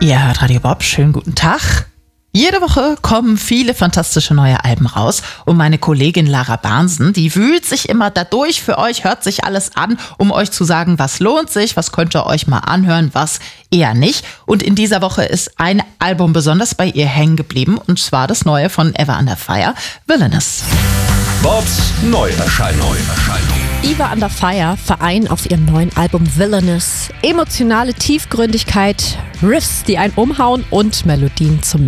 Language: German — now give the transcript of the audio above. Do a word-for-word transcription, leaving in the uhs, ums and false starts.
Ihr hört Radio Bob, schönen guten Tag. Jede Woche kommen viele fantastische neue Alben raus und meine Kollegin Lara Barnsen, die wühlt sich immer dadurch für euch, hört sich alles an, um euch zu sagen, was lohnt sich, was könnt ihr euch mal anhören, was eher nicht. Und in dieser Woche ist ein Album besonders bei ihr hängen geblieben, und zwar das neue von Ever Under Fire, Villainous. Bobs Neuerscheinung. Ever Under Fire vereinen auf ihrem neuen Album Villainous emotionale Tiefgründigkeit, Riffs, die einen umhauen und Melodien zum